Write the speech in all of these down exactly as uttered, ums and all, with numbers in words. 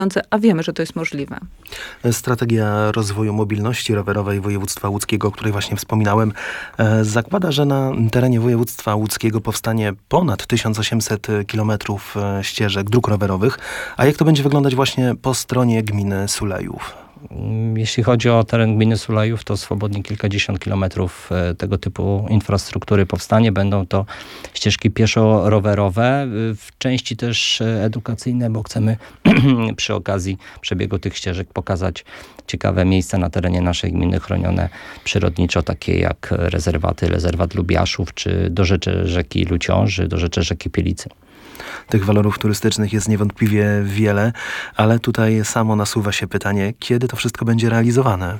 a wiemy, że to jest możliwe. Strategia rozwoju mobilności rowerowej województwa łódzkiego, o której właśnie wspominałem, zakłada, że na terenie województwa łódzkiego powstanie ponad tysiąc osiemset kilometrów ścieżek dróg rowerowych. A jak to będzie wyglądać właśnie po stronie gminy Sulejów? Jeśli chodzi o teren gminy Sulejów, to swobodnie kilkadziesiąt kilometrów tego typu infrastruktury powstanie. Będą to ścieżki pieszo-rowerowe, w części też edukacyjne, bo chcemy przy okazji przebiegu tych ścieżek pokazać ciekawe miejsca na terenie naszej gminy chronione przyrodniczo, takie jak rezerwaty, rezerwat Lubiaszów, czy dorzecze rzeki Luciąży, dorzecze rzeki Pielicy. Tych walorów turystycznych jest niewątpliwie wiele, ale tutaj samo nasuwa się pytanie, kiedy to wszystko będzie realizowane?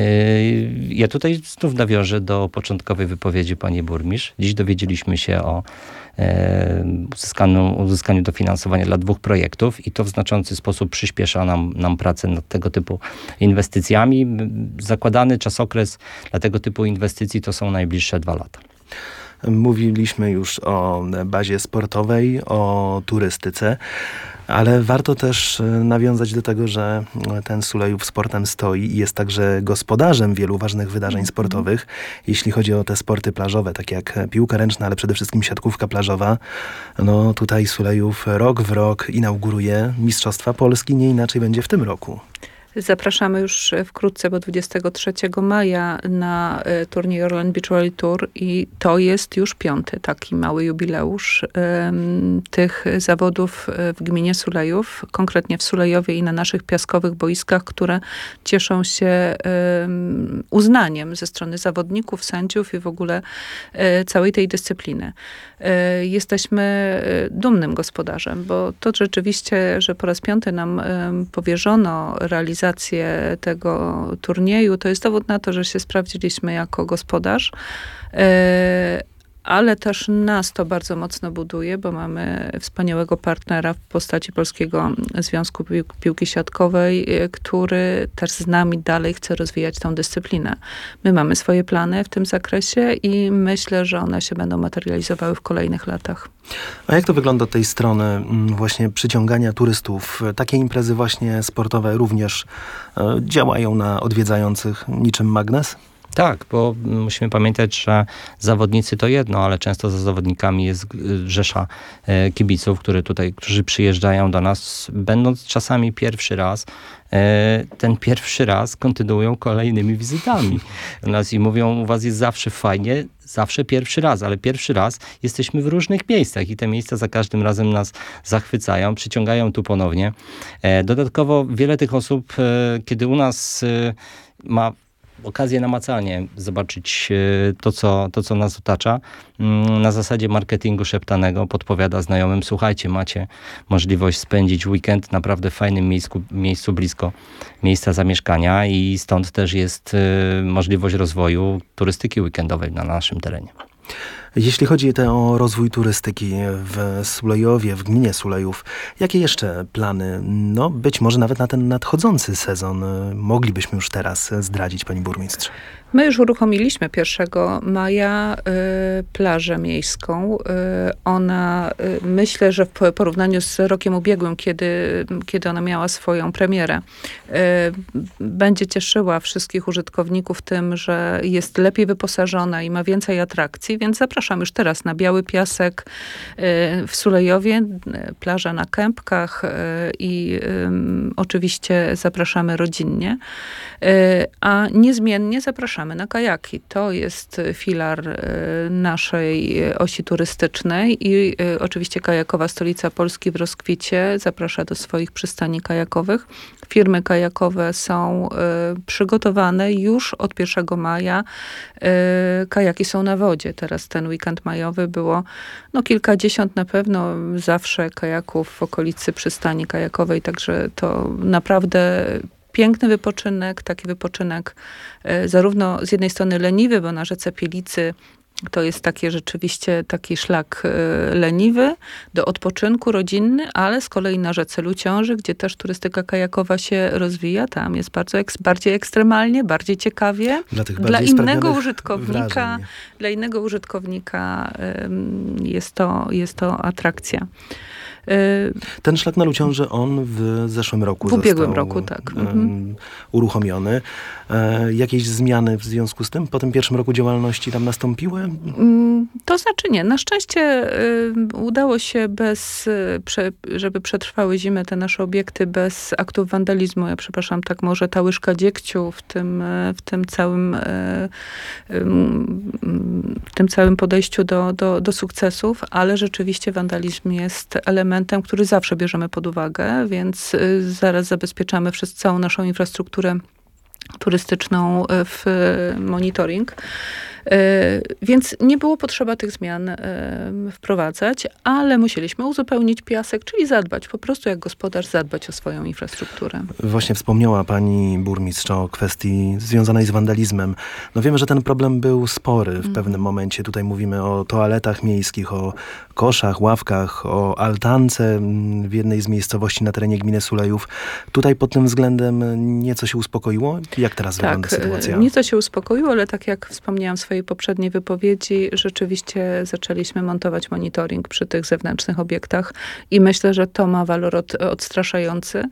Ja tutaj znów nawiążę do początkowej wypowiedzi pani burmistrz. Dziś dowiedzieliśmy się o uzyskaniu, uzyskaniu dofinansowania dla dwóch projektów i to w znaczący sposób przyspiesza nam, nam pracę nad tego typu inwestycjami. Zakładany czasokres dla tego typu inwestycji to są najbliższe dwa lata. Mówiliśmy już o bazie sportowej, o turystyce, ale warto też nawiązać do tego, że ten Sulejów sportem stoi i jest także gospodarzem wielu ważnych wydarzeń sportowych. Jeśli chodzi o te sporty plażowe, takie jak piłka ręczna, ale przede wszystkim siatkówka plażowa, no tutaj Sulejów rok w rok inauguruje Mistrzostwa Polski, nie inaczej będzie w tym roku. Zapraszamy już wkrótce, bo dwudziestego trzeciego maja na y, turniej Orlen Beach Rally Tour i to jest już piąty taki mały jubileusz y, tych zawodów w gminie Sulejów, konkretnie w Sulejowie i na naszych piaskowych boiskach, które cieszą się y, uznaniem ze strony zawodników, sędziów i w ogóle y, całej tej dyscypliny. Y, jesteśmy dumnym gospodarzem, bo to rzeczywiście, że po raz piąty nam y, powierzono realizację tego turnieju, to jest dowód na to, że się sprawdziliśmy jako gospodarz, ale też nas to bardzo mocno buduje, bo mamy wspaniałego partnera w postaci Polskiego Związku Piłki Siatkowej, który też z nami dalej chce rozwijać tą dyscyplinę. My mamy swoje plany w tym zakresie i myślę, że one się będą materializowały w kolejnych latach. A jak to wygląda od tej strony właśnie przyciągania turystów? Takie imprezy właśnie sportowe również działają na odwiedzających niczym magnes? Tak, bo musimy pamiętać, że zawodnicy to jedno, ale często za zawodnikami jest rzesza kibiców, które tutaj, którzy przyjeżdżają do nas, będąc czasami pierwszy raz. Ten pierwszy raz kontynuują kolejnymi wizytami u nas i mówią, u was jest zawsze fajnie, zawsze pierwszy raz, ale pierwszy raz jesteśmy w różnych miejscach i te miejsca za każdym razem nas zachwycają, przyciągają tu ponownie. Dodatkowo wiele tych osób, kiedy u nas ma okazję namacalnie zobaczyć to co, to, co nas otacza. Na zasadzie marketingu szeptanego podpowiada znajomym, słuchajcie, macie możliwość spędzić weekend naprawdę w fajnym miejscu, miejscu blisko miejsca zamieszkania i stąd też jest możliwość rozwoju turystyki weekendowej na naszym terenie. Jeśli chodzi te o rozwój turystyki w Sulejowie, w gminie Sulejów, jakie jeszcze plany, no być może nawet na ten nadchodzący sezon moglibyśmy już teraz zdradzić, pani burmistrz? My już uruchomiliśmy pierwszego maja y, plażę miejską. Y, ona, y, myślę, że w porównaniu z rokiem ubiegłym, kiedy, kiedy ona miała swoją premierę, y, będzie cieszyła wszystkich użytkowników tym, że jest lepiej wyposażona i ma więcej atrakcji, więc zapraszam już teraz na Biały Piasek y, w Sulejowie, y, plaża na Kępkach y, i y, oczywiście zapraszamy rodzinnie, y, a niezmiennie zapraszamy na kajaki. To jest filar naszej osi turystycznej i oczywiście Kajakowa Stolica Polski w rozkwicie zaprasza do swoich przystani kajakowych. Firmy kajakowe są przygotowane już od pierwszego maja. Kajaki są na wodzie. Teraz ten weekend majowy było no, kilkadziesiąt na pewno zawsze kajaków w okolicy przystani kajakowej, także to naprawdę piękny wypoczynek, taki wypoczynek e, zarówno z jednej strony leniwy, bo na rzece Pielicy to jest takie rzeczywiście taki szlak e, leniwy do odpoczynku rodzinny, ale z kolei na rzece Luciąży, gdzie też turystyka kajakowa się rozwija, tam jest bardzo eks, bardziej ekstremalnie, bardziej ciekawie. Dla, tych dla bardziej innego użytkownika, wrażeń. dla innego użytkownika e, jest to, jest to atrakcja. Ten szlak na Luciąży, on w zeszłym roku W ubiegłym został roku, tak. um, uruchomiony. E, jakieś zmiany w związku z tym po tym pierwszym roku działalności tam nastąpiły? To znaczy nie. Na szczęście y, udało się bez, y, prze, żeby przetrwały zimę te nasze obiekty bez aktów wandalizmu. Ja przepraszam, tak może ta łyżka dziegciu w tym, y, w tym całym y, y, w tym całym podejściu do, do, do sukcesów, ale rzeczywiście wandalizm jest elementem, który zawsze bierzemy pod uwagę, więc y, zaraz zabezpieczamy przez całą naszą infrastrukturę turystyczną w monitoring. Więc nie było potrzeba tych zmian wprowadzać, ale musieliśmy uzupełnić piasek, czyli zadbać, po prostu jak gospodarz zadbać o swoją infrastrukturę. Właśnie wspomniała pani burmistrz o kwestii związanej z wandalizmem. No wiemy, że ten problem był spory w mm. pewnym momencie. Tutaj mówimy o toaletach miejskich, o koszach, ławkach, o altance w jednej z miejscowości na terenie gminy Sulejów. Tutaj pod tym względem nieco się uspokoiło? Jak teraz tak, wygląda sytuacja? Nieco się uspokoiło, ale tak jak wspomniałam w swojej poprzedniej wypowiedzi, rzeczywiście zaczęliśmy montować monitoring przy tych zewnętrznych obiektach i myślę, że to ma walor od, odstraszający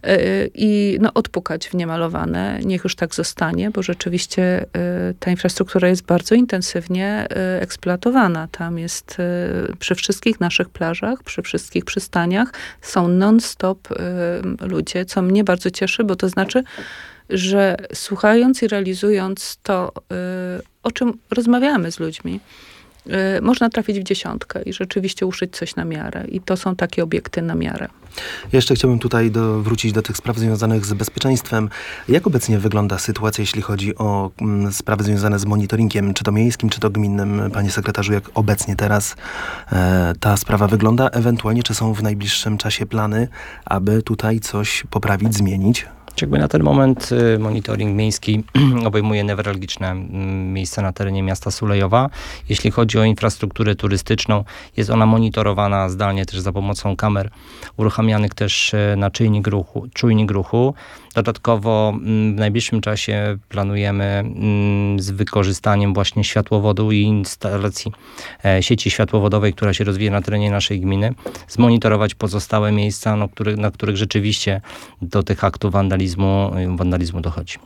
i no, odpukać w niemalowane. Niech już tak zostanie, bo rzeczywiście ta infrastruktura jest bardzo intensywnie eksploatowana. Tam jest przy wszystkich naszych plażach, przy wszystkich przystaniach są non-stop ludzie, co mnie bardzo cieszy, bo to znaczy, że słuchając i realizując to, o czym rozmawiamy z ludźmi, można trafić w dziesiątkę i rzeczywiście uszyć coś na miarę. I to są takie obiekty na miarę. Jeszcze chciałbym tutaj do, wrócić do tych spraw związanych z bezpieczeństwem. Jak obecnie wygląda sytuacja, jeśli chodzi o m, sprawy związane z monitoringiem, czy to miejskim, czy to gminnym? Panie sekretarzu, jak obecnie teraz e, ta sprawa wygląda? Ewentualnie, czy są w najbliższym czasie plany, aby tutaj coś poprawić, zmienić? Jakby na ten moment monitoring miejski obejmuje newralgiczne miejsca na terenie miasta Sulejowa. Jeśli chodzi o infrastrukturę turystyczną, jest ona monitorowana zdalnie też za pomocą kamer uruchamianych też na czujnik ruchu. Czujnik ruchu. Dodatkowo w najbliższym czasie planujemy z wykorzystaniem właśnie światłowodu i instalacji sieci światłowodowej, która się rozwija na terenie naszej gminy, zmonitorować pozostałe miejsca, no, który, na których rzeczywiście do tych aktów wandalizmu, wandalizmu dochodzi.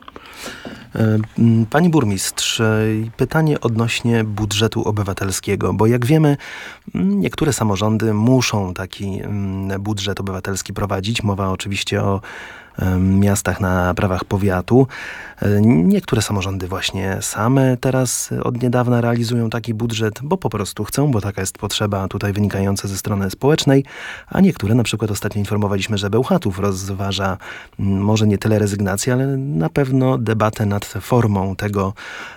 Pani burmistrz, pytanie odnośnie budżetu obywatelskiego, bo jak wiemy, niektóre samorządy muszą taki budżet obywatelski prowadzić. Mowa oczywiście o miastach na prawach powiatu. Niektóre samorządy właśnie same teraz od niedawna realizują taki budżet, bo po prostu chcą, bo taka jest potrzeba tutaj wynikająca ze strony społecznej, a niektóre, na przykład ostatnio informowaliśmy, że Bełchatów rozważa może nie tyle rezygnację, ale na pewno debatę nad formą tego,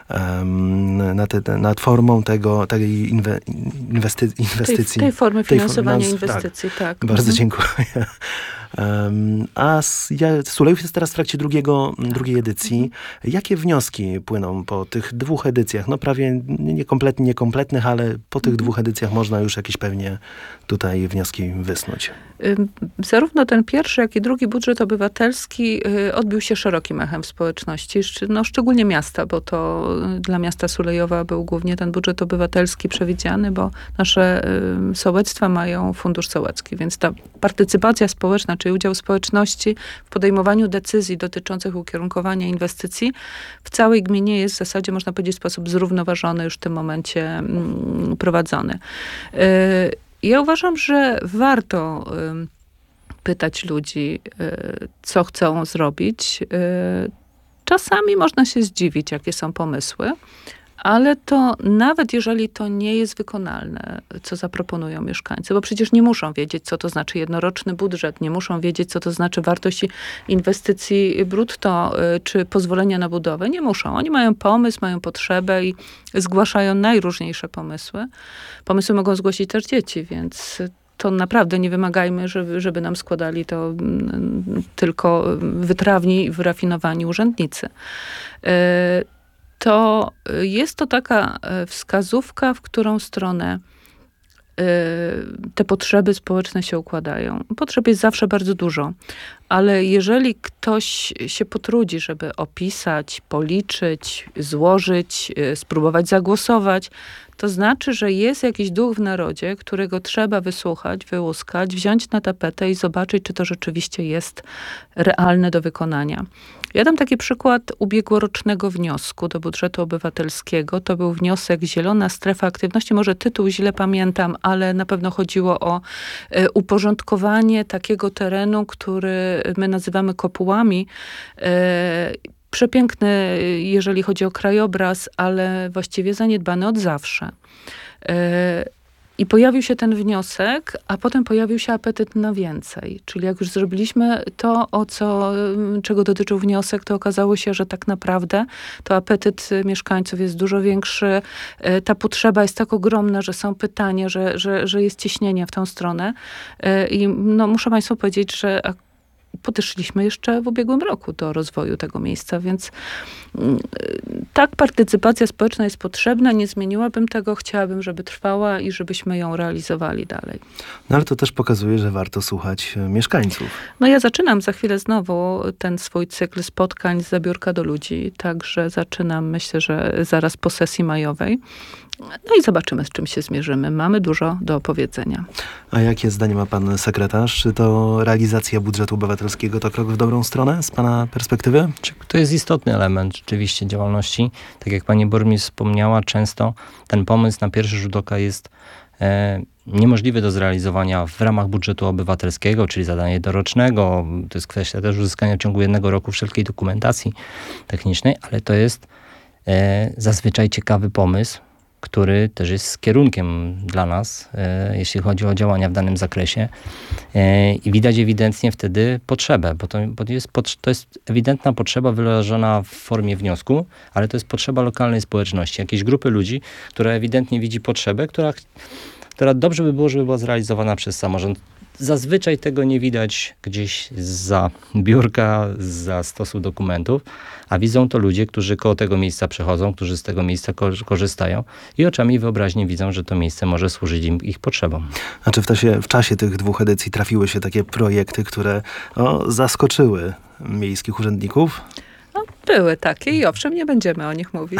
nad, nad formą tego, tej inwe, inwesty, inwestycji. Tej, tej formy finansowania tej, inwestycji, tak. tak. Bardzo mhm. dziękuję. Um, a ja, Sulejów jest teraz w trakcie drugiego, drugiej edycji. Jakie wnioski płyną po tych dwóch edycjach? No prawie niekompletnie, niekompletnych, ale po tych dwóch edycjach można już jakieś pewnie tutaj wnioski wysnuć. Zarówno ten pierwszy, jak i drugi budżet obywatelski odbił się szerokim echem w społeczności. No, szczególnie miasta, bo to dla miasta Sulejowa był głównie ten budżet obywatelski przewidziany, bo nasze sołectwa mają fundusz sołecki, więc ta partycypacja społeczna, czyli udział społeczności w podejmowaniu decyzji dotyczących ukierunkowania inwestycji w całej gminie jest w zasadzie, można powiedzieć, w sposób zrównoważony już w tym momencie prowadzony. Ja uważam, że warto pytać ludzi, co chcą zrobić. Czasami można się zdziwić, jakie są pomysły, ale to nawet jeżeli to nie jest wykonalne, co zaproponują mieszkańcy, bo przecież nie muszą wiedzieć, co to znaczy jednoroczny budżet, nie muszą wiedzieć, co to znaczy wartość inwestycji brutto, czy pozwolenia na budowę. Nie muszą. Oni mają pomysł, mają potrzebę i zgłaszają najróżniejsze pomysły. Pomysły mogą zgłosić też dzieci, więc to naprawdę nie wymagajmy, żeby, żeby nam składali to tylko wytrawni, wyrafinowani urzędnicy. To jest to taka wskazówka, w którą stronę te potrzeby społeczne się układają. Potrzeb jest zawsze bardzo dużo, ale jeżeli ktoś się potrudzi, żeby opisać, policzyć, złożyć, spróbować zagłosować, to znaczy, że jest jakiś duch w narodzie, którego trzeba wysłuchać, wyłuskać, wziąć na tapetę i zobaczyć, czy to rzeczywiście jest realne do wykonania. Ja dam taki przykład ubiegłorocznego wniosku do budżetu obywatelskiego. To był wniosek Zielona Strefa Aktywności. Może tytuł źle pamiętam, ale na pewno chodziło o e, uporządkowanie takiego terenu, który my nazywamy kopułami. E, Przepiękny, jeżeli chodzi o krajobraz, ale właściwie zaniedbany od zawsze. I pojawił się ten wniosek, a potem pojawił się apetyt na więcej. Czyli jak już zrobiliśmy to, o co, czego dotyczył wniosek, to okazało się, że tak naprawdę to apetyt mieszkańców jest dużo większy. Ta potrzeba jest tak ogromna, że są pytania, że, że, że jest ciśnienie w tą stronę. I no, muszę państwu powiedzieć, że podeszliśmy jeszcze w ubiegłym roku do rozwoju tego miejsca, więc tak, partycypacja społeczna jest potrzebna, nie zmieniłabym tego, chciałabym, żeby trwała i żebyśmy ją realizowali dalej. No ale to też pokazuje, że warto słuchać mieszkańców. No ja zaczynam za chwilę znowu ten swój cykl spotkań z Zabiórka do ludzi, także zaczynam, myślę, że zaraz po sesji majowej. No i zobaczymy, z czym się zmierzymy. Mamy dużo do opowiedzenia. A jakie zdanie ma pan sekretarz? Czy to realizacja budżetu obywatelskiego to krok w dobrą stronę z pana perspektywy? To jest istotny element rzeczywiście działalności. Tak jak pani burmistrz wspomniała, często ten pomysł na pierwszy rzut oka jest e, niemożliwy do zrealizowania w ramach budżetu obywatelskiego, czyli zadania dorocznego. To jest kwestia też uzyskania w ciągu jednego roku wszelkiej dokumentacji technicznej, ale to jest e, zazwyczaj ciekawy pomysł, który też jest kierunkiem dla nas, e, jeśli chodzi o działania w danym zakresie. E, I widać ewidentnie wtedy potrzebę, bo, to, bo jest, to jest ewidentna potrzeba wyrażona w formie wniosku, ale to jest potrzeba lokalnej społeczności, jakiejś grupy ludzi, która ewidentnie widzi potrzebę, która, która dobrze by było, żeby była zrealizowana przez samorząd. Zazwyczaj tego nie widać gdzieś zza biurka, zza stosu dokumentów, a widzą to ludzie, którzy koło tego miejsca przechodzą, którzy z tego miejsca korzystają i oczami wyobraźni widzą, że to miejsce może służyć im ich potrzebom. Znaczy w czasie, w czasie tych dwóch edycji trafiły się takie projekty, które o, zaskoczyły miejskich urzędników? No, były takie i owszem, nie będziemy o nich mówić.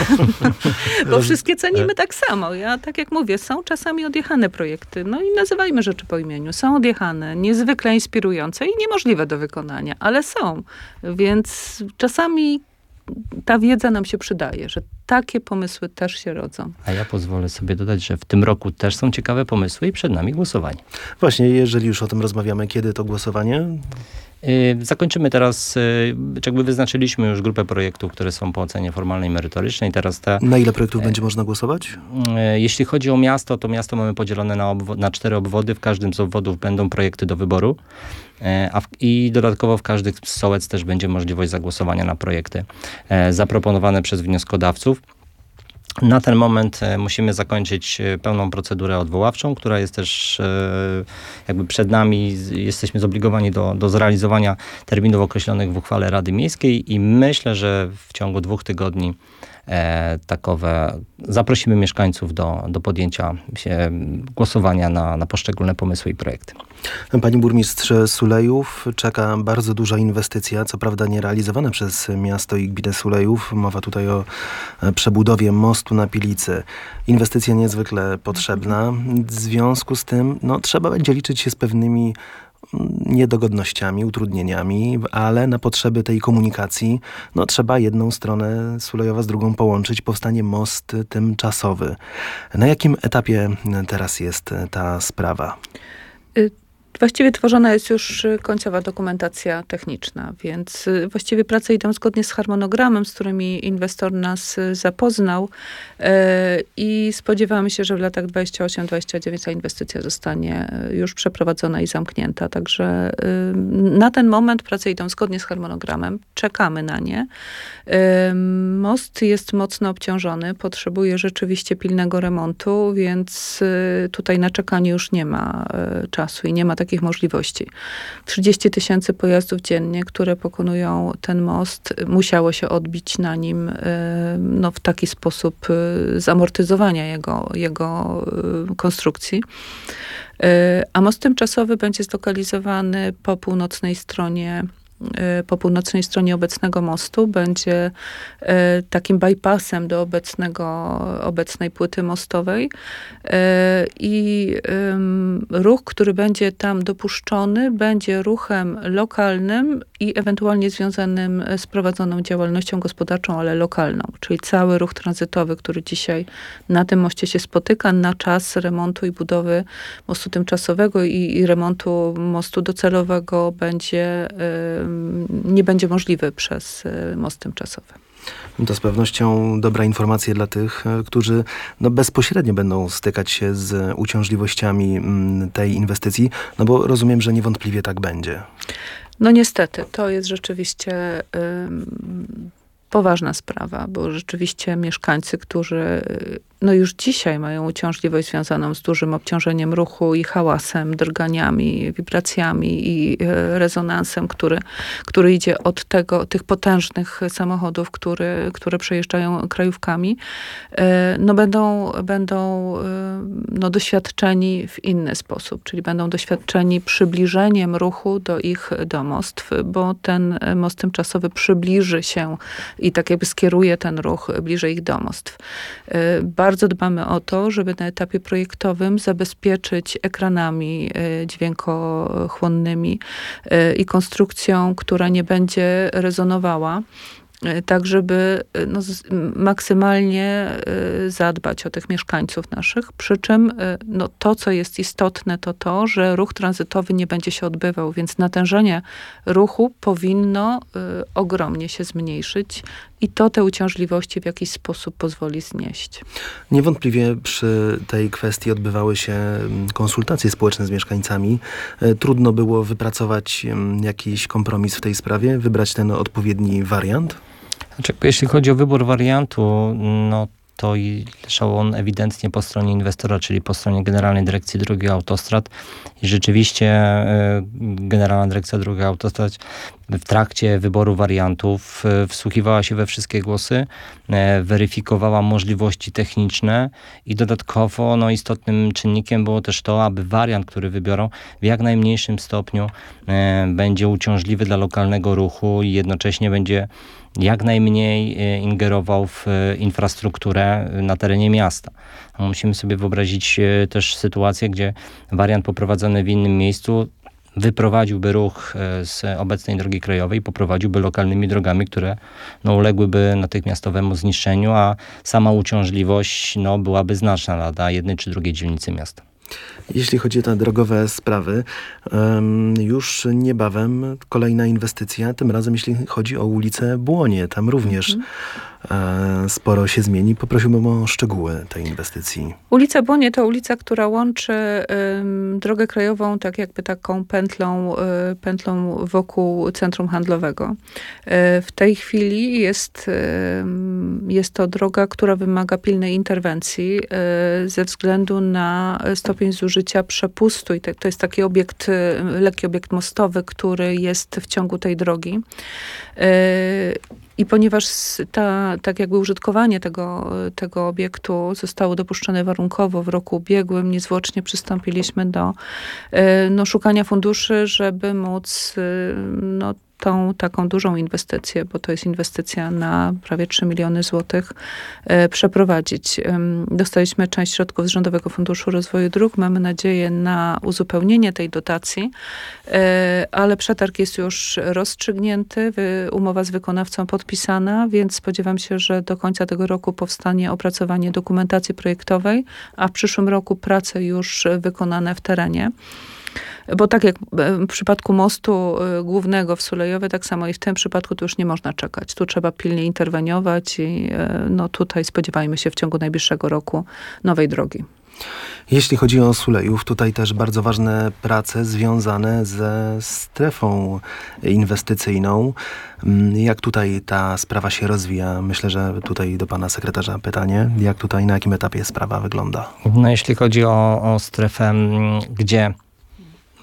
Bo wszystkie cenimy tak samo. Ja, tak jak mówię, są czasami odjechane projekty. No i nazywajmy rzeczy po imieniu. Są odjechane, niezwykle inspirujące i niemożliwe do wykonania, ale są. Więc czasami ta wiedza nam się przydaje, że takie pomysły też się rodzą. A ja pozwolę sobie dodać, że w tym roku też są ciekawe pomysły i przed nami głosowanie. Właśnie, jeżeli już o tym rozmawiamy, kiedy to głosowanie? Zakończymy teraz, jakby wyznaczyliśmy już grupę projektów, które są po ocenie formalnej i merytorycznej. Teraz te, na ile projektów będzie można głosować? Jeśli chodzi o miasto, to miasto mamy podzielone na, obwo- na cztery obwody. W każdym z obwodów będą projekty do wyboru. A w, I dodatkowo w każdym z sołec też będzie możliwość zagłosowania na projekty zaproponowane przez wnioskodawców. Na ten moment musimy zakończyć pełną procedurę odwoławczą, która jest też jakby przed nami. Jesteśmy zobligowani do, do zrealizowania terminów określonych w uchwale Rady Miejskiej i myślę, że w ciągu dwóch tygodni e, takowe zaprosimy mieszkańców do, do podjęcia się głosowania na, na poszczególne pomysły i projekty. Pani burmistrze Sulejów, czeka bardzo duża inwestycja, co prawda nie realizowana przez miasto i gminę Sulejów. Mowa tutaj o przebudowie mostu na Pilicy. Inwestycja niezwykle potrzebna. W związku z tym no, trzeba będzie liczyć się z pewnymi niedogodnościami, utrudnieniami, ale na potrzeby tej komunikacji no, trzeba jedną stronę Sulejowa z drugą połączyć. Powstanie most tymczasowy. Na jakim etapie teraz jest ta sprawa? Właściwie tworzona jest już końcowa dokumentacja techniczna, więc właściwie prace idą zgodnie z harmonogramem, z którymi inwestor nas zapoznał i spodziewamy się, że w latach dwudziestym ósmym dwudziestym dziewiątym ta inwestycja zostanie już przeprowadzona i zamknięta. Także na ten moment prace idą zgodnie z harmonogramem, czekamy na nie. Most jest mocno obciążony, potrzebuje rzeczywiście pilnego remontu, więc tutaj na czekanie już nie ma czasu i nie ma takiej takich możliwości. trzydzieści tysięcy pojazdów dziennie, które pokonują ten most, musiało się odbić na nim no, w taki sposób zamortyzowania jego, jego konstrukcji. A most tymczasowy będzie zlokalizowany po północnej stronie po północnej stronie obecnego mostu, będzie takim bypassem do obecnego, obecnej płyty mostowej i ruch, który będzie tam dopuszczony, będzie ruchem lokalnym i ewentualnie związanym z prowadzoną działalnością gospodarczą, ale lokalną, czyli cały ruch tranzytowy, który dzisiaj na tym moście się spotyka na czas remontu i budowy mostu tymczasowego i, i remontu mostu docelowego będzie nie będzie możliwy przez most tymczasowy. To z pewnością dobra informacja dla tych, którzy no bezpośrednio będą stykać się z uciążliwościami tej inwestycji, no bo rozumiem, że niewątpliwie tak będzie. No niestety, to jest rzeczywiście ym, poważna sprawa, bo rzeczywiście mieszkańcy, którzy no już dzisiaj mają uciążliwość związaną z dużym obciążeniem ruchu i hałasem, drganiami, wibracjami i rezonansem, który, który idzie od tego, tych potężnych samochodów, które, które przejeżdżają krajówkami, no będą, będą no doświadczeni w inny sposób, czyli będą doświadczeni przybliżeniem ruchu do ich domostw, bo ten most tymczasowy przybliży się i tak jakby skieruje ten ruch bliżej ich domostw. Bardzo dbamy o to, żeby na etapie projektowym zabezpieczyć ekranami dźwiękochłonnymi i konstrukcją, która nie będzie rezonowała, tak żeby no, maksymalnie zadbać o tych mieszkańców naszych. Przy czym no, to, co jest istotne, to to, że ruch tranzytowy nie będzie się odbywał, więc natężenie ruchu powinno y, ogromnie się zmniejszyć i to te uciążliwości w jakiś sposób pozwoli znieść. Niewątpliwie przy tej kwestii odbywały się konsultacje społeczne z mieszkańcami. Trudno było wypracować jakiś kompromis w tej sprawie, wybrać ten odpowiedni wariant? Znaczy, jeśli chodzi o wybór wariantu, no to leżał on ewidentnie po stronie inwestora, czyli po stronie Generalnej Dyrekcji Dróg i Autostrad. I rzeczywiście Generalna Dyrekcja Dróg i Autostrad w trakcie wyboru wariantów wsłuchiwała się we wszystkie głosy, weryfikowała możliwości techniczne i dodatkowo no, istotnym czynnikiem było też to, aby wariant, który wybiorą, w jak najmniejszym stopniu będzie uciążliwy dla lokalnego ruchu i jednocześnie będzie jak najmniej ingerował w infrastrukturę na terenie miasta. Musimy sobie wyobrazić też sytuację, gdzie wariant poprowadzony w innym miejscu wyprowadziłby ruch z obecnej drogi krajowej, poprowadziłby lokalnymi drogami, które no, uległyby natychmiastowemu zniszczeniu, a sama uciążliwość no, byłaby znaczna dla jednej czy drugiej dzielnicy miasta. Jeśli chodzi o te drogowe sprawy, um, już niebawem kolejna inwestycja, tym razem jeśli chodzi o ulicę Błonie, tam również mm. e, sporo się zmieni. Poprosiłbym o szczegóły tej inwestycji. Ulica Błonie to ulica, która łączy y, drogę krajową tak jakby taką pętlą, y, pętlą wokół centrum handlowego. Y, w tej chwili jest, y, jest to droga, która wymaga pilnej interwencji y, ze względu na stopień zużycia przepustu i te, to jest taki obiekt, lekki obiekt mostowy, który jest w ciągu tej drogi. I ponieważ ta, tak jakby użytkowanie tego, tego obiektu zostało dopuszczone warunkowo w roku ubiegłym, niezwłocznie przystąpiliśmy do no, szukania funduszy, żeby móc no, tą taką dużą inwestycję, bo to jest inwestycja na prawie trzy miliony złotych, e, przeprowadzić. E, dostaliśmy część środków z Rządowego Funduszu Rozwoju Dróg. Mamy nadzieję na uzupełnienie tej dotacji, e, ale przetarg jest już rozstrzygnięty, wy, umowa z wykonawcą podpisana, więc spodziewam się, że do końca tego roku powstanie opracowanie dokumentacji projektowej, a w przyszłym roku prace już wykonane w terenie. Bo tak jak w przypadku mostu głównego w Sulejowie, tak samo i w tym przypadku tu już nie można czekać. Tu trzeba pilnie interweniować i no, tutaj spodziewajmy się w ciągu najbliższego roku nowej drogi. Jeśli chodzi o Sulejów, tutaj też bardzo ważne prace związane ze strefą inwestycyjną. Jak tutaj ta sprawa się rozwija? Myślę, że tutaj do pana sekretarza pytanie. Jak tutaj, na jakim etapie sprawa wygląda? No jeśli chodzi o, o strefę, gdzie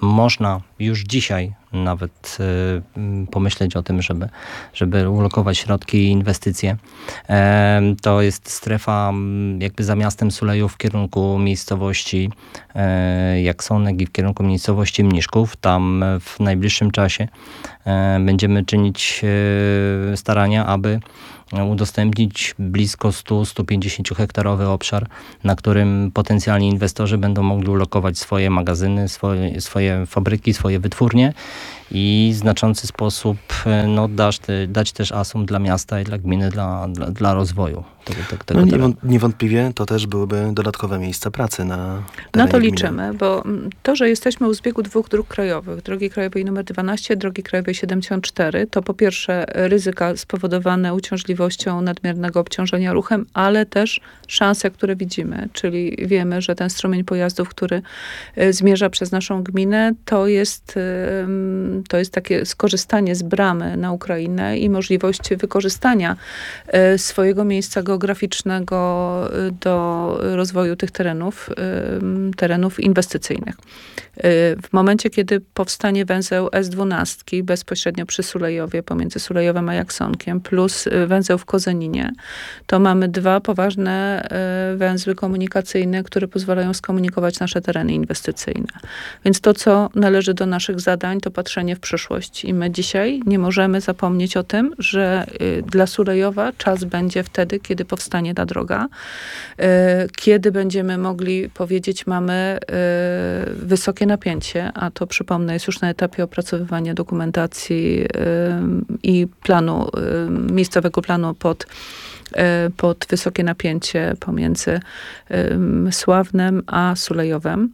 można już dzisiaj nawet y, pomyśleć o tym, żeby, żeby ulokować środki i inwestycje. E, to jest strefa m, jakby za miastem Sulejów w kierunku miejscowości e, Jaksonek i w kierunku miejscowości Mniszków. Tam w najbliższym czasie e, będziemy czynić e, starania, aby udostępnić blisko sto do stu pięćdziesięciu hektarowy obszar, na którym potencjalni inwestorzy będą mogli ulokować swoje magazyny, swoje, swoje fabryki, swoje wytwórnie i w znaczący sposób no, dać, dać też asum dla miasta i dla gminy, dla, dla, dla rozwoju tego, tego, tego no terenu. Niewątpliwie to też byłyby dodatkowe miejsca pracy na Na to gminy. liczymy, bo to, że jesteśmy u zbiegu dwóch dróg krajowych, drogi krajowej numer dwanaście, drogi krajowej siedemdziesiąt cztery, to po pierwsze ryzyka spowodowane uciążliwością nadmiernego obciążenia ruchem, ale też szanse, które widzimy, czyli wiemy, że ten strumień pojazdów, który zmierza przez naszą gminę, to jest, to jest takie skorzystanie z bramy na Ukrainę i możliwość wykorzystania swojego miejsca geograficznego do rozwoju tych terenów, terenów inwestycyjnych. W momencie, kiedy powstanie węzeł S dwanaście bezpośrednio przy Sulejowie, pomiędzy Sulejowem a Jaksonkiem, plus węzeł w Kozeninie, to mamy dwa poważne węzły komunikacyjne, które pozwalają skomunikować nasze tereny inwestycyjne. Więc to, co należy do naszych zadań, to patrzenie w przyszłość. I my dzisiaj nie możemy zapomnieć o tym, że dla Sulejowa czas będzie wtedy, kiedy powstanie ta droga, kiedy będziemy mogli powiedzieć, mamy wysokie napięcie, a to przypomnę, jest już na etapie opracowywania dokumentacji i planu, miejscowego planu pod, pod wysokie napięcie pomiędzy Sławnem a Sulejowem.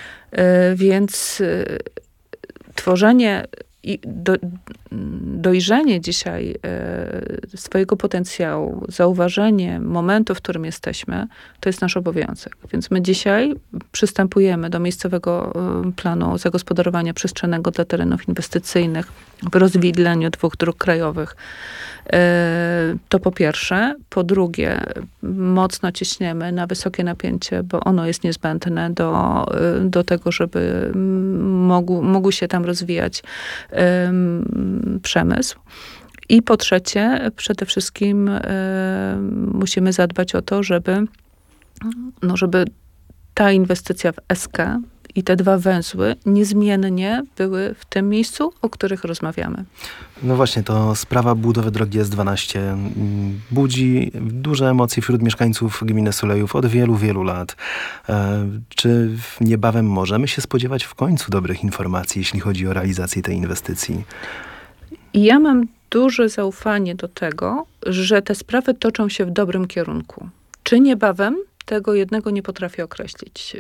Więc tworzenie i do, dojrzenie dzisiaj e, swojego potencjału, zauważenie momentu, w którym jesteśmy, to jest nasz obowiązek. Więc my dzisiaj przystępujemy do miejscowego e, planu zagospodarowania przestrzennego dla terenów inwestycyjnych w rozwidleniu dwóch dróg krajowych. E, to po pierwsze. Po drugie, mocno ciśniemy na wysokie napięcie, bo ono jest niezbędne do, do tego, żeby mógł, mógł się tam rozwijać przemysł. I po trzecie, przede wszystkim y, musimy zadbać o to, żeby, no, żeby ta inwestycja w S K i te dwa węzły niezmiennie były w tym miejscu, o których rozmawiamy. No właśnie, to sprawa budowy drogi S dwanaście budzi duże emocje wśród mieszkańców gminy Sulejów od wielu, wielu lat. E, czy niebawem możemy się spodziewać w końcu dobrych informacji, jeśli chodzi o realizację tej inwestycji? I ja mam duże zaufanie do tego, że te sprawy toczą się w dobrym kierunku. Czy niebawem? Tego jednego nie potrafię określić.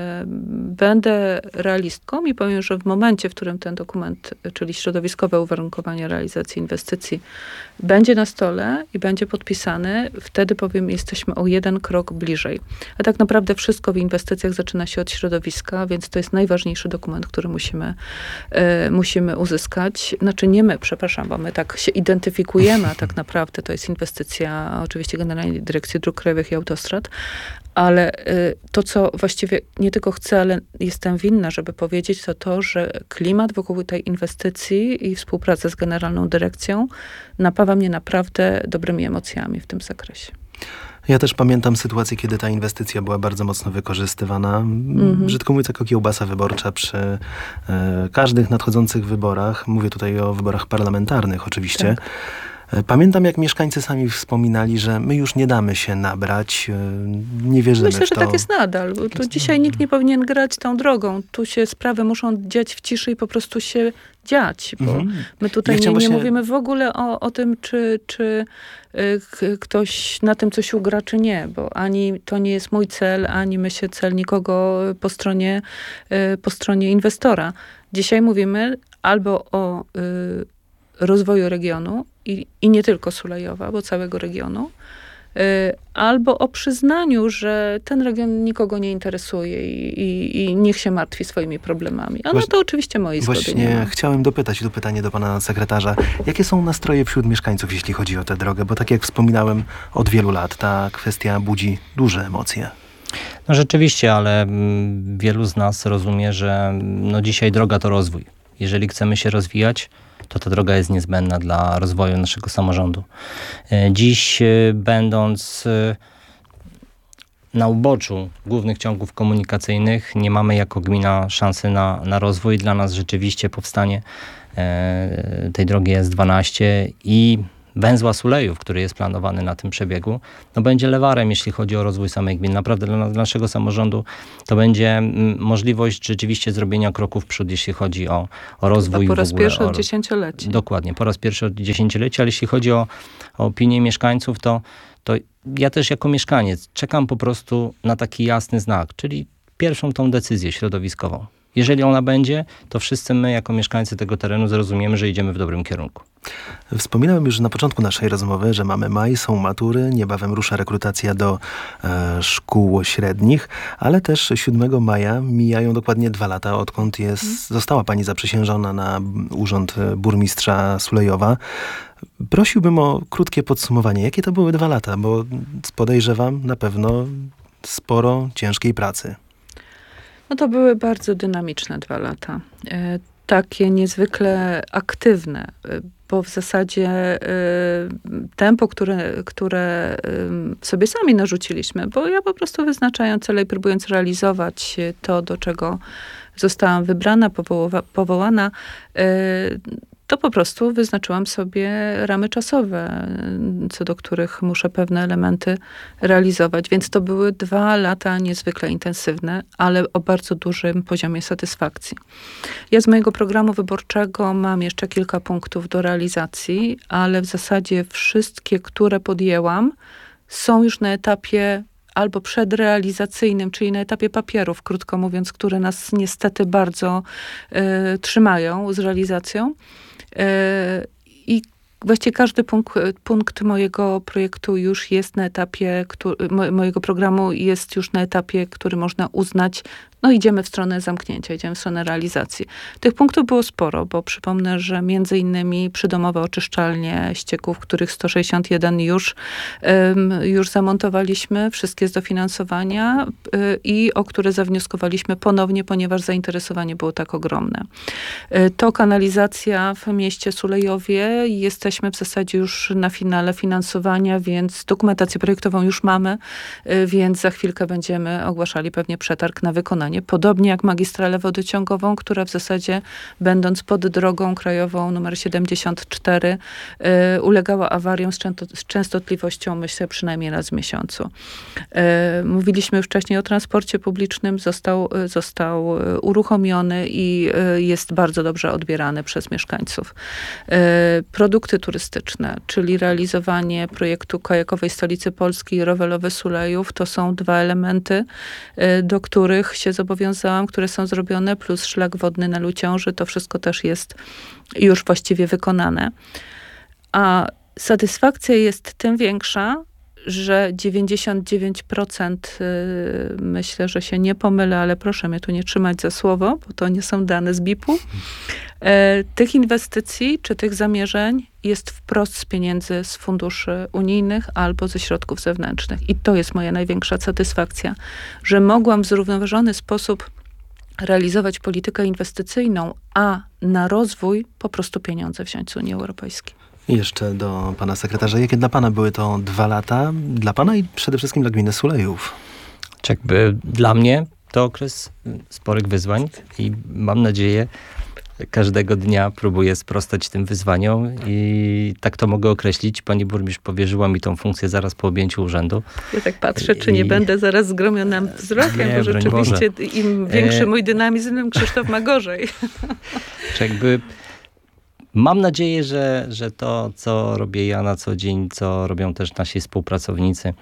Będę realistką i powiem, że w momencie, w którym ten dokument, czyli środowiskowe uwarunkowanie realizacji inwestycji, będzie na stole i będzie podpisany, wtedy powiem, jesteśmy o jeden krok bliżej. A tak naprawdę wszystko w inwestycjach zaczyna się od środowiska, więc to jest najważniejszy dokument, który musimy, musimy uzyskać. Znaczy nie my, przepraszam, bo my tak się identyfikujemy, a tak naprawdę to jest inwestycja oczywiście Generalnej Dyrekcji Dróg Krajowych i Autostrad, ale to, co właściwie nie tylko chcę, ale jestem winna, żeby powiedzieć, to to, że klimat wokół tej inwestycji i współpraca z Generalną Dyrekcją napawa mnie naprawdę dobrymi emocjami w tym zakresie. Ja też pamiętam sytuację, kiedy ta inwestycja była bardzo mocno wykorzystywana. Mm-hmm. Brzydko mówiąc, jako kiełbasa wyborcza przy e, każdych nadchodzących wyborach. Mówię tutaj o wyborach parlamentarnych oczywiście. Tak. Pamiętam, jak mieszkańcy sami wspominali, że my już nie damy się nabrać, nie wierzymy Myślę, w że to. tak jest nadal. Tu dzisiaj nikt nie powinien grać tą drogą. Tu się sprawy muszą dziać w ciszy i po prostu się dziać, bo mhm. my tutaj ja nie, nie właśnie... mówimy w ogóle o, o tym, czy, czy y, ktoś na tym coś ugra, czy nie, bo ani to nie jest mój cel, ani my się cel nikogo po stronie, y, po stronie inwestora. Dzisiaj mówimy albo o y, rozwoju regionu i, i nie tylko Sulejowa, bo całego regionu, y, albo o przyznaniu, że ten region nikogo nie interesuje i, i, i niech się martwi swoimi problemami. A no to oczywiście mojej zgody nie ma. Właśnie chciałem dopytać, tu pytanie do pana sekretarza. Jakie są nastroje wśród mieszkańców, jeśli chodzi o tę drogę? Bo tak jak wspominałem, od wielu lat ta kwestia budzi duże emocje. No rzeczywiście, ale mm, wielu z nas rozumie, że no dzisiaj droga to rozwój. Jeżeli chcemy się rozwijać, to ta droga jest niezbędna dla rozwoju naszego samorządu. E, Dziś e, będąc e, na uboczu głównych ciągów komunikacyjnych, nie mamy jako gmina szansy na, na rozwój. Dla nas rzeczywiście powstanie e, tej drogi S dwanaście i węzła Sulejów, który jest planowany na tym przebiegu, no będzie lewarem, jeśli chodzi o rozwój samej gminy. Naprawdę dla naszego samorządu to będzie mm, możliwość rzeczywiście zrobienia kroku w przód, jeśli chodzi o, o rozwój. Po raz w ogóle, pierwszy o, od dziesięcioleci. Dokładnie, po raz pierwszy od dziesięcioleci, ale jeśli chodzi o, o opinię mieszkańców, to, to ja też jako mieszkaniec czekam po prostu na taki jasny znak, czyli pierwszą tą decyzję środowiskową. Jeżeli ona będzie, to wszyscy my jako mieszkańcy tego terenu zrozumiemy, że idziemy w dobrym kierunku. Wspominałem już na początku naszej rozmowy, że mamy maj, są matury, niebawem rusza rekrutacja do e, szkół średnich, ale też siódmego maja mijają dokładnie dwa lata, odkąd jest, została pani zaprzysiężona na urząd burmistrza Sulejowa. Prosiłbym o krótkie podsumowanie. Jakie to były dwa lata? Bo podejrzewam na pewno sporo ciężkiej pracy. No to były bardzo dynamiczne dwa lata. E, takie niezwykle aktywne, e, bo w zasadzie e, tempo, które, które e, sobie sami narzuciliśmy, bo ja po prostu wyznaczając cele i próbując realizować to, do czego zostałam wybrana, powoła, powołana, e, to po prostu wyznaczyłam sobie ramy czasowe, co do których muszę pewne elementy realizować. Więc to były dwa lata niezwykle intensywne, ale o bardzo dużym poziomie satysfakcji. Ja z mojego programu wyborczego mam jeszcze kilka punktów do realizacji, ale w zasadzie wszystkie, które podjęłam, są już na etapie albo przedrealizacyjnym, czyli na etapie papierów, krótko mówiąc, które nas niestety bardzo y, trzymają z realizacją. I właściwie każdy punkt, punkt mojego projektu już jest na etapie, który, mojego programu jest już na etapie, który można uznać, no idziemy w stronę zamknięcia, idziemy w stronę realizacji. Tych punktów było sporo, bo przypomnę, że między innymi przydomowe oczyszczalnie ścieków, których sto sześćdziesiąt jeden już, um, już zamontowaliśmy, wszystkie z dofinansowania y, i o które zawnioskowaliśmy ponownie, ponieważ zainteresowanie było tak ogromne. Y, to kanalizacja w mieście Sulejowie. Jesteśmy w zasadzie już na finale finansowania, więc dokumentację projektową już mamy, y, więc za chwilkę będziemy ogłaszali pewnie przetarg na wykonanie. Podobnie jak magistralę wodociągową, która w zasadzie, będąc pod drogą krajową numer siedemdziesiąt cztery, y, ulegała awariom z, często, z częstotliwością, myślę, przynajmniej raz w miesiącu. Y, mówiliśmy już wcześniej o transporcie publicznym, został, y, został uruchomiony i y, jest bardzo dobrze odbierany przez mieszkańców. Y, produkty turystyczne, czyli realizowanie projektu kajakowej stolicy Polski Rowelowy Sulejów, to są dwa elementy, y, do których się zobowiązałam, które są zrobione, plus szlak wodny na Luciąży, to wszystko też jest już właściwie wykonane. A satysfakcja jest tym większa, że dziewięćdziesiąt dziewięć procent, yy, myślę, że się nie pomylę, ale proszę mnie tu nie trzymać za słowo, bo to nie są dane z B I P-u, yy, tych inwestycji czy tych zamierzeń jest wprost z pieniędzy z funduszy unijnych albo ze środków zewnętrznych. I to jest moja największa satysfakcja, że mogłam w zrównoważony sposób realizować politykę inwestycyjną, a na rozwój po prostu pieniądze wziąć z Unii Europejskiej. I jeszcze do pana sekretarza. Jakie dla pana były to dwa lata? Dla pana i przede wszystkim dla gminy Sulejów. Jakby dla mnie to okres sporych wyzwań i mam nadzieję, każdego dnia próbuję sprostać tym wyzwaniom i tak to mogę określić. Pani burmistrz powierzyła mi tą funkcję zaraz po objęciu urzędu. Ja tak patrzę, czy I... nie będę zaraz zgromiona wzrokiem, nie, bo rzeczywiście Boże. Im większy mój dynamizm, tym Krzysztof ma gorzej. Czy jakby mam nadzieję, że, że to, co robię ja na co dzień, co robią też nasi współpracownicy,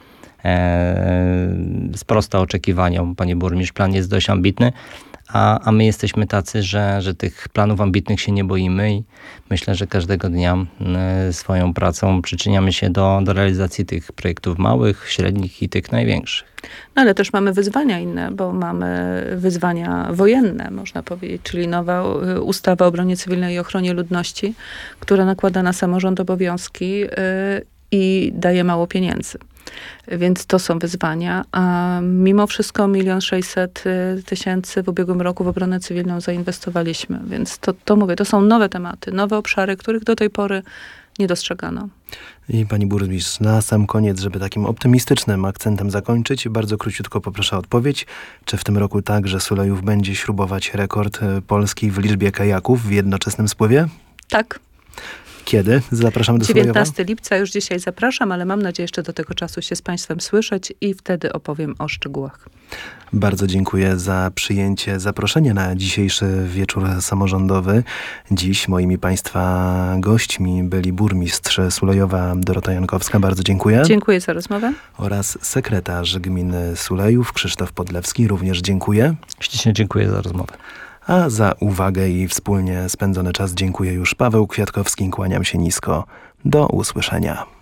e, sprosta oczekiwaniom. Panie burmistrz, plan jest dość ambitny, a, a my jesteśmy tacy, że, że tych planów ambitnych się nie boimy i myślę, że każdego dnia e, swoją pracą przyczyniamy się do, do realizacji tych projektów małych, średnich i tych największych. No ale też mamy wyzwania inne, bo mamy wyzwania wojenne, można powiedzieć, czyli nowa ustawa o obronie cywilnej i ochronie ludności, która nakłada na samorząd obowiązki yy, i daje mało pieniędzy. Więc to są wyzwania. A mimo wszystko milion sześćset tysięcy w ubiegłym roku w obronę cywilną zainwestowaliśmy. Więc to, to mówię, to są nowe tematy, nowe obszary, których do tej pory nie dostrzegano. I pani burmistrz, na sam koniec, żeby takim optymistycznym akcentem zakończyć, bardzo króciutko poproszę o odpowiedź. Czy w tym roku także Sulejów będzie śrubować rekord Polski w liczbie kajaków w jednoczesnym spływie? Tak. Kiedy? Zapraszamy do Sulejowa? dziewiętnastego lipca już dzisiaj zapraszam, ale mam nadzieję jeszcze do tego czasu się z państwem słyszeć i wtedy opowiem o szczegółach. Bardzo dziękuję za przyjęcie zaproszenia na dzisiejszy wieczór samorządowy. Dziś moimi państwa gośćmi byli burmistrz Sulejowa Dorota Jankowska. Bardzo dziękuję. Dziękuję za rozmowę. Oraz sekretarz gminy Sulejów Krzysztof Podlewski. Również dziękuję. Ślicznie dziękuję za rozmowę. A za uwagę i wspólnie spędzony czas dziękuję już Paweł Kwiatkowski. Kłaniam się nisko. Do usłyszenia.